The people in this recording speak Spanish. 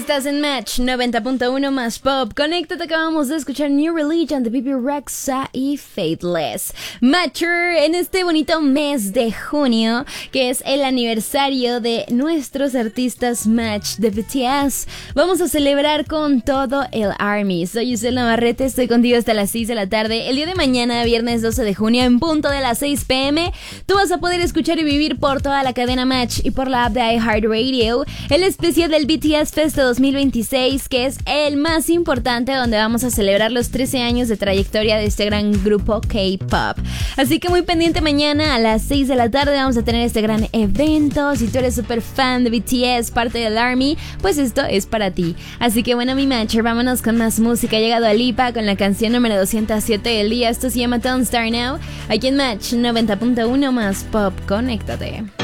Estás en Match 90.1 más Pop. Conéctate, acabamos de escuchar New Religion de Bebe Rexha y Faithless. Matcher, en este bonito mes de junio, que es el aniversario de nuestros artistas Match de BTS, vamos a celebrar con todo el ARMY. Soy Giselle Navarrete, estoy contigo hasta las 6 de la tarde. El día de mañana, viernes 12 de junio, en punto de las 6 p.m., tú vas a poder escuchar y vivir por toda la cadena Match y por la app de iHeartRadio el especial del BTS Fest 2026, que es el más importante, donde vamos a celebrar los 13 años de trayectoria de este gran grupo K-pop. Así que muy pendiente, mañana a las 6 de la tarde vamos a tener este gran evento. Si tú eres súper fan de BTS, parte del ARMY, pues esto es para ti. Así que bueno, mi Matcher, vámonos con más música. Ha llegado Dua Lipa con la canción número 207 del día. Esto se llama Don't Start Now. Aquí en Match 90.1 más Pop. Conéctate.